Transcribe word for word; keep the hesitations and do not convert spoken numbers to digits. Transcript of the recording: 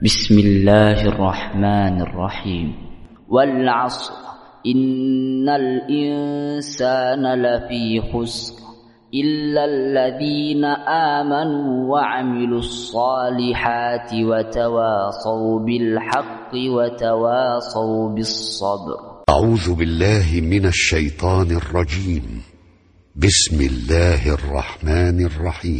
بسم الله الرحمن الرحيم. والعصر إن الإنسان لفي خسر إلا الذين آمنوا وعملوا الصالحات وتواصوا بالحق وتواصوا بالصبر. أعوذ بالله من الشيطان الرجيم. بسم الله الرحمن الرحيم.